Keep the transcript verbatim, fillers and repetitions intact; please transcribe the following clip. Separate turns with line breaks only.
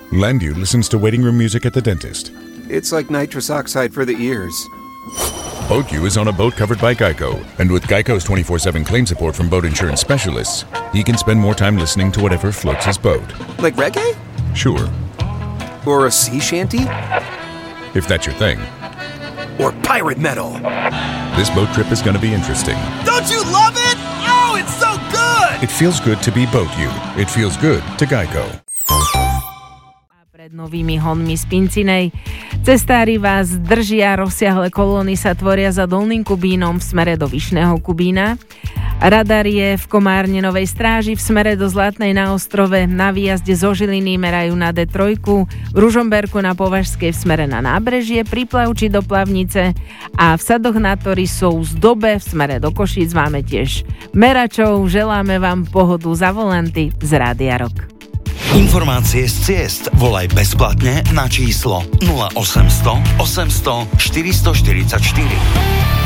Landu listens to waiting room music at the dentist.
It's like nitrous oxide for the ears.
BoatU is on a boat covered by Geico, and with Geico's twenty-four seven claim support from boat insurance specialists, he can spend more time listening to whatever floats his boat.
Like reggae?
Sure.
Or a sea shanty?
If that's your thing.
Or pirate metal?
This boat trip is going to be interesting.
Don't you love it? Oh, it's so good!
It feels good to be BoatU. It feels good to Geico.
Pred novými honmi z Pincinej. Cestári vás držia, rozsiahle kolóny sa tvoria za Dolným Kubínom v smere do Vyšného Kubína. Radar je v Komárne Novej Stráži v smere do Zlatnej na Ostrove. Na výjazde zo Žiliny merajú na dé tri, v Ružomberku na Považskej v smere na Nábrežie, pri Plavči do Plavnice a v Sadoch na Torisov z Dobe v smere do Košíc máme tiež meračov. Želáme vám pohodu za volanty z Rádia Rock.
Informácie z ciest volaj bezplatne na číslo nula osem nula nula osem nula nula štyri štyri štyri.